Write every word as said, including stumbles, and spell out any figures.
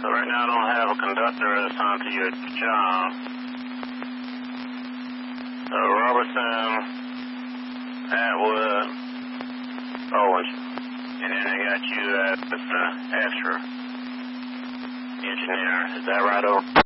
So right now I don't have a conductor assigned to your job. So Robertson, Atwood, Owens. And then they got you as the extra engineer. Is that right, over?